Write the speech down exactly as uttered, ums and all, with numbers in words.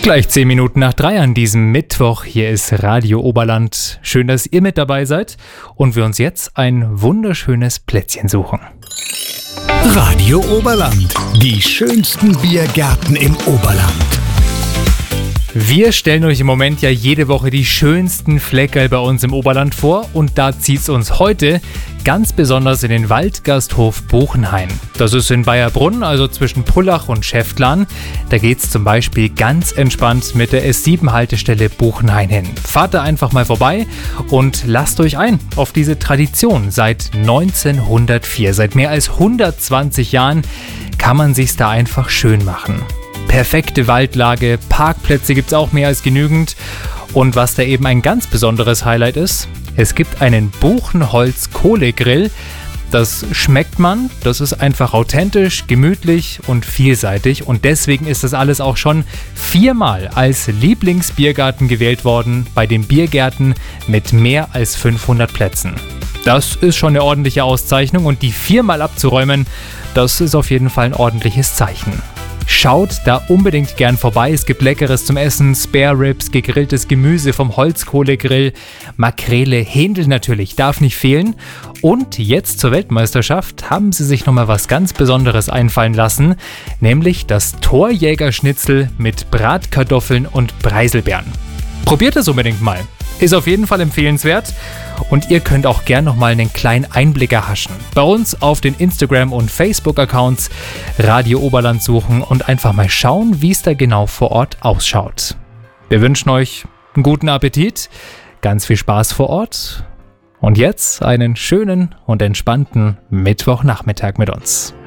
Gleich zehn Minuten nach drei an diesem Mittwoch. Hier ist Radio Oberland. Schön, dass ihr mit dabei seid und wir uns jetzt ein wunderschönes Plätzchen suchen. Radio Oberland. Die schönsten Biergärten im Oberland. Wir stellen euch im Moment ja jede Woche die schönsten Fleckerl bei uns im Oberland vor und da zieht es uns heute ganz besonders in den Waldgasthof Buchenhain. Das ist in Bayerbrunn, also zwischen Pullach und Schäftlarn. Da geht es zum Beispiel ganz entspannt mit der S sieben Haltestelle Buchenhain hin. Fahrt da einfach mal vorbei und lasst euch ein auf diese Tradition seit neunzehnhundertvier. Seit mehr als hundertzwanzig Jahren kann man sich's da einfach schön machen. Perfekte Waldlage, Parkplätze gibt's auch mehr als genügend. Und was da eben ein ganz besonderes Highlight ist, es gibt einen Buchenholz-Kohlegrill. Das schmeckt man, das ist einfach authentisch, gemütlich und vielseitig. Und deswegen ist das alles auch schon viermal als Lieblingsbiergarten gewählt worden bei den Biergärten mit mehr als fünfhundert Plätzen. Das ist schon eine ordentliche Auszeichnung und die viermal abzuräumen, das ist auf jeden Fall ein ordentliches Zeichen. Schaut da unbedingt gern vorbei. Es gibt Leckeres zum Essen, Spare Ribs, gegrilltes Gemüse vom Holzkohlegrill, Makrele, Händel natürlich, darf nicht fehlen. Und jetzt zur Weltmeisterschaft haben sie sich nochmal was ganz Besonderes einfallen lassen, nämlich das Torjägerschnitzel mit Bratkartoffeln und Preiselbeeren. Probiert es unbedingt mal. Ist auf jeden Fall empfehlenswert und ihr könnt auch gern nochmal einen kleinen Einblick erhaschen. Bei uns auf den Instagram- und Facebook-Accounts Radio Oberland suchen und einfach mal schauen, wie es da genau vor Ort ausschaut. Wir wünschen euch einen guten Appetit, ganz viel Spaß vor Ort und jetzt einen schönen und entspannten Mittwochnachmittag mit uns.